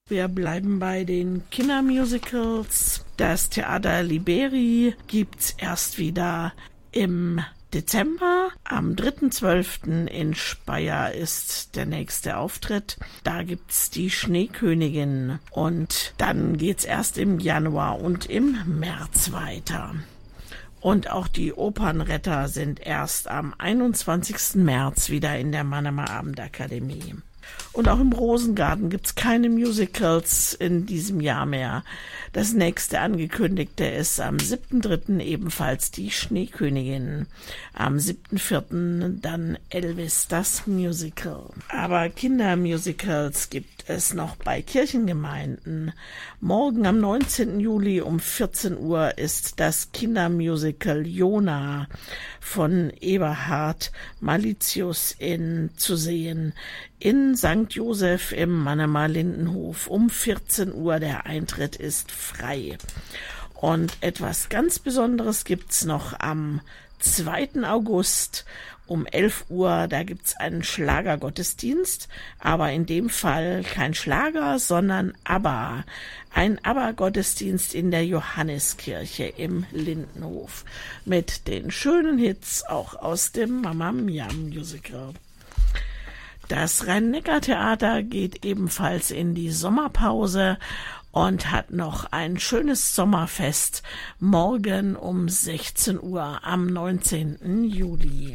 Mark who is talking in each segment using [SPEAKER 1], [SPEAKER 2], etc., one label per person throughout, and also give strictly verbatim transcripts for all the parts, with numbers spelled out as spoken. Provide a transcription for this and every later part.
[SPEAKER 1] Wir bleiben bei den Kindermusicals. Das Theater Liberi gibt's erst wieder im Dezember. Am dritten zwölften in Speyer ist der nächste Auftritt. Da gibt's die Schneekönigin. Und dann geht's erst im Januar und im März weiter. Und auch die Opernretter sind erst am einundzwanzigsten März wieder in der Mannheimer Abendakademie. Und auch im Rosengarten gibt's keine Musicals in diesem Jahr mehr. Das nächste angekündigte ist am siebten dritten ebenfalls die Schneekönigin. Am siebten vierten dann Elvis, das Musical. Aber Kindermusicals gibt es noch bei Kirchengemeinden. Morgen am neunzehnten Juli um vierzehn Uhr ist das Kindermusical Jona von Eberhard Malitius in zu sehen in Sankt Joseph im Mannheimer Lindenhof. Um vierzehn Uhr, der Eintritt ist frei. Und etwas ganz Besonderes gibt's noch am zweiten August um elf Uhr. Da gibt's einen Schlagergottesdienst, aber in dem Fall kein Schlager, sondern ABBA. Ein ABBA-Gottesdienst in der Johanneskirche im Lindenhof mit den schönen Hits auch aus dem Mamma Mia Musical. Das Rhein-Neckar-Theater geht ebenfalls in die Sommerpause und hat noch ein schönes Sommerfest morgen um sechzehn Uhr am neunzehnten Juli.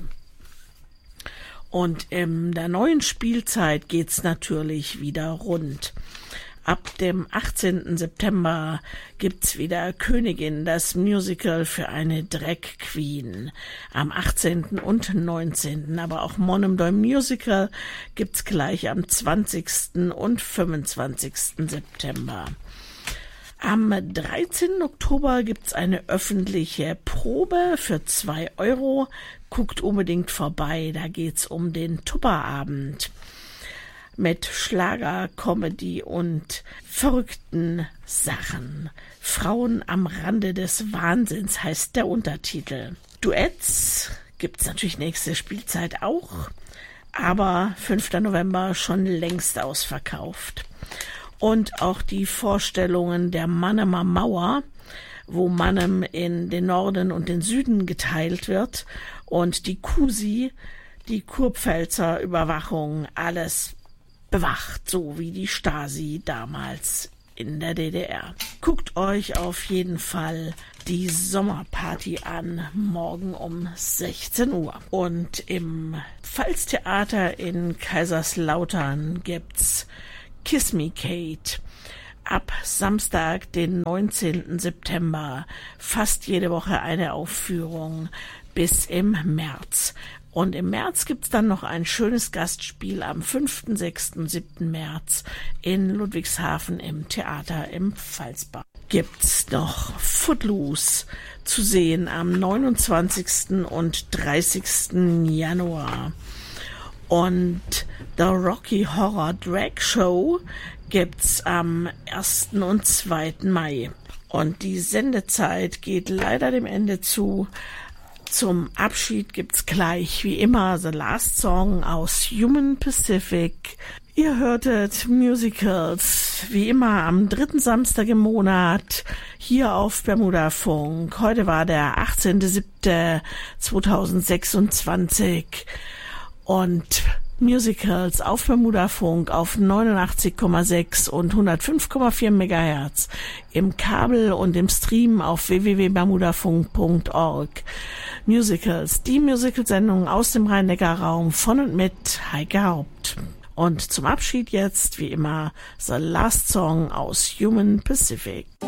[SPEAKER 1] Und in der neuen Spielzeit geht's natürlich wieder rund. Ab dem achtzehnten September gibt's wieder Königin, das Musical für eine Drag Queen. Am achtzehnten und neunzehnten Aber auch Monomdoi Musical gibt's gleich am zwanzigsten und fünfundzwanzigsten September. Am dreizehnten Oktober gibt's eine öffentliche Probe für zwei Euro. Guckt unbedingt vorbei, da geht's um den Tupperabend. Mit Schlager, Comedy und verrückten Sachen. Frauen am Rande des Wahnsinns heißt der Untertitel. Duetts gibt's natürlich nächste Spielzeit auch, aber fünften November schon längst ausverkauft. Und auch die Vorstellungen der Mannheimer Mauer, wo Mannheim in den Norden und den Süden geteilt wird und die Kusi, die Kurpfälzer Überwachung, alles bewacht, so wie die Stasi damals in der D D R. Guckt euch auf jeden Fall die Sommerparty an, morgen um sechzehn Uhr. Und im Pfalztheater in Kaiserslautern gibt's Kiss Me Kate. Ab Samstag, den neunzehnten September, fast jede Woche eine Aufführung bis im März. Und im März gibt's dann noch ein schönes Gastspiel am fünften, sechsten und siebten März in Ludwigshafen im Theater im Pfalzbad. Gibt's noch Footloose zu sehen am neunundzwanzigsten und dreißigsten Januar. Und The Rocky Horror Drag Show gibt's am ersten und zweiten Mai. Und die Sendezeit geht leider dem Ende zu. Zum Abschied gibt's gleich wie immer The Last Song aus Human Pacific. Ihr hörtet Musicals wie immer am dritten Samstag im Monat hier auf Bermuda Funk. Heute war der achtzehnten siebten zweitausendsechsundzwanzig und Musicals auf Bermuda Funk auf neunundachtzig Komma sechs und hundertfünf Komma vier Megahertz, im Kabel und im Stream auf w w w punkt bermudafunk punkt org. Musicals, die Musicalsendung aus dem Rhein-Neckar-Raum von und mit Heike Haupt. Und zum Abschied jetzt, wie immer, The Last Song aus Human Pacific.